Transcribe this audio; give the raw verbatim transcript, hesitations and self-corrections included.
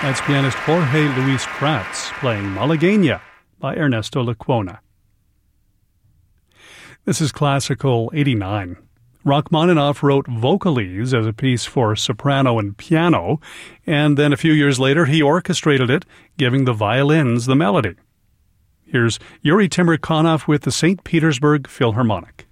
That's pianist Jorge Luis Prats playing Malagueña by Ernesto Lecuona. This is Classical eighty-nine. Rachmaninoff wrote Vocalese as a piece for soprano and piano, and then a few years later he orchestrated it, giving the violins the melody. Here's Yuri Timurkhanov with the Saint Petersburg Philharmonic.